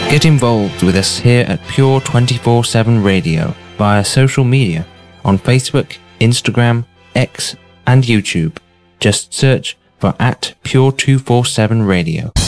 Get involved with us here at Pure 24/7 Radio via social media on Facebook, Instagram, X and YouTube. Just search for @Pure 247 Radio.